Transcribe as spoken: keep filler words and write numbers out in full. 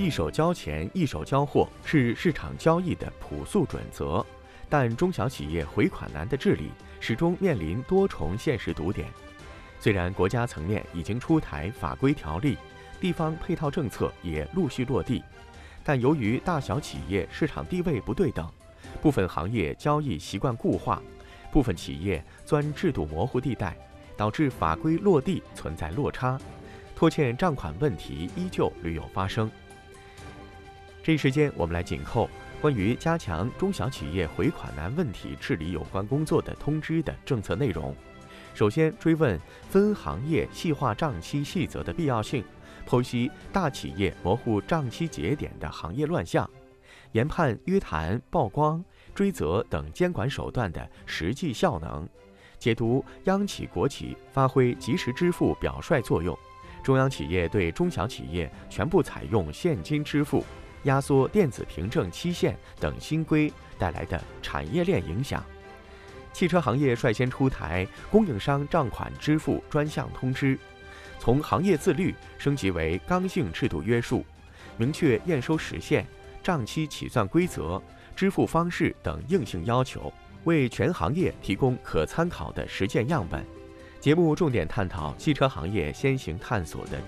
一手交钱一手交货是市场交易的朴素准则，但中小企业回款难的治理始终面临多重现实堵点。虽然国家层面已经出台法规条例，地方配套政策也陆续落地，但由于大小企业市场地位不对等，部分行业交易习惯固化，部分企业钻制度模糊地带，导致法规落地存在落差，拖欠账款问题依旧屡有发生。这一时间，我们来紧扣关于加强中小企业回款难问题治理有关工作的通知的政策内容。首先追问分行业细化账期细则的必要性，剖析大企业模糊账期节点的行业乱象，研判约谈、曝光、追责等监管手段的实际效能，解读央企国企发挥及时支付表率作用，中央企业对中小企业全部采用现金支付、压缩电子凭证期限等新规带来的产业链影响。汽车行业率先出台供应商账款支付专项通知，从行业自律升级为刚性制度约束，明确验收时限、账期起算规则、支付方式等硬性要求，为全行业提供可参考的实践样本。节目重点探讨汽车行业先行探索的